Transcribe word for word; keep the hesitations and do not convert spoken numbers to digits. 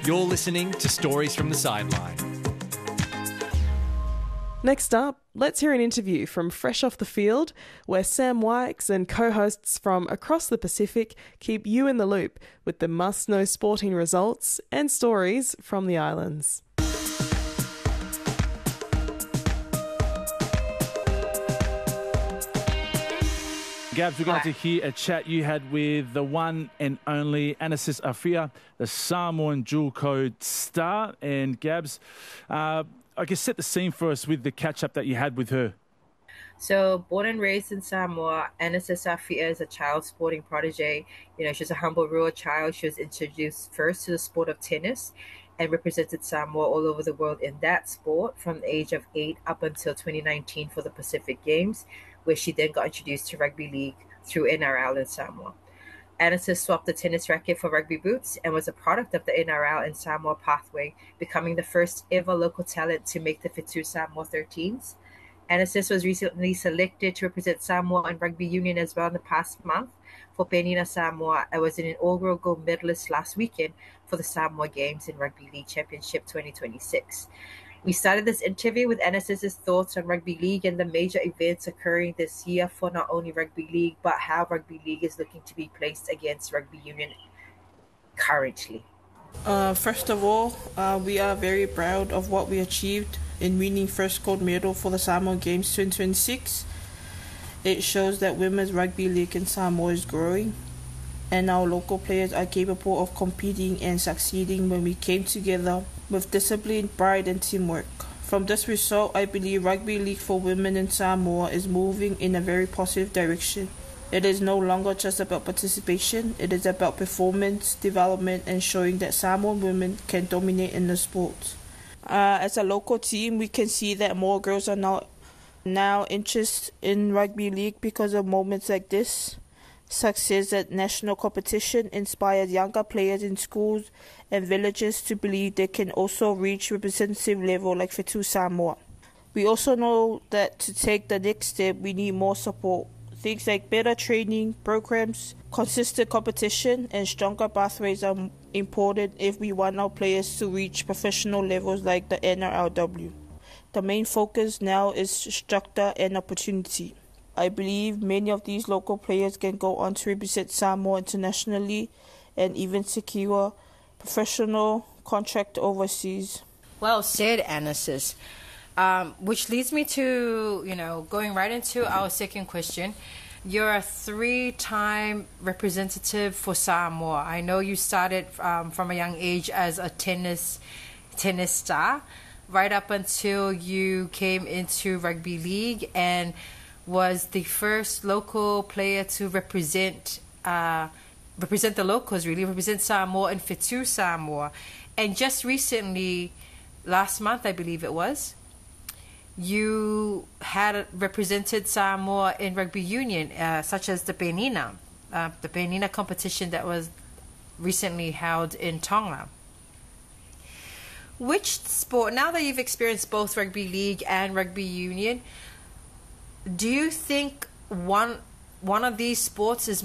You're listening to Stories from the Sideline. Next up, let's hear an interview from Fresh Off the Field, where Sam Wykes and co-hosts from across the Pacific keep you in the loop with the must-know sporting results and stories from the islands. Gabs, we're going to hear a chat you had with the one and only Anasis Afia, the Samoan dual code star. And Gabs, uh, I guess set the scene for us with the catch-up that you had with her. So, born and raised in Samoa, Anasis Afia is a child sporting protege. You know, she's a humble rural child. She was introduced first to the sport of tennis and represented Samoa all over the world in that sport from the age of eight up until twenty nineteen for the Pacific Games, where she then got introduced to rugby league through N R L in Samoa. Anasis swapped the tennis racket for rugby boots and was a product of the N R L and Samoa pathway, becoming the first ever local talent to make the Fitu Samoa thirteens. Anasis was recently selected to represent Samoa in rugby union as well in the past month for Penina Samoa and was an inaugural gold medalist last weekend for the Samoa Games in Rugby League Championship twenty twenty-six. We started this interview with Anasis' thoughts on rugby league and the major events occurring this year for not only rugby league, but how rugby league is looking to be placed against rugby union currently. Uh, first of all, uh, we are very proud of what we achieved in winning first gold medal for the Samoa Games twenty twenty-six. It shows that women's rugby league in Samoa is growing, and our local players are capable of competing and succeeding when we came together with discipline, pride and teamwork. From this result, I believe rugby league for women in Samoa is moving in a very positive direction. It is no longer just about participation, it is about performance, development and showing that Samoan women can dominate in the sport. Uh, as a local team, we can see that more girls are now, now interested in rugby league because of moments like this. Success at national competition inspires younger players in schools and villages to believe they can also reach representative level like Fitu Samoa. We also know that to take the next step, we need more support. Things like better training programs, consistent competition, and stronger pathways are important if we want our players to reach professional levels like the N R L W. The main focus now is structure and opportunity. I believe many of these local players can go on to represent Samoa internationally and even secure professional contract overseas. Well said, Anasis. Um, which leads me to, you know, going right into our second question. You're a three-time representative for Samoa. I know you started um, from a young age as a tennis tennis star, right up until you came into rugby league and was the first local player to represent uh, represent the locals, really, represent Samoa and Fitu Samoa. And just recently, last month, I believe it was, you had represented Samoa in rugby union, uh, such as the Penina, uh, the Penina competition that was recently held in Tonga. Which sport, now that you've experienced both rugby league and rugby union, do you think one one of these sports is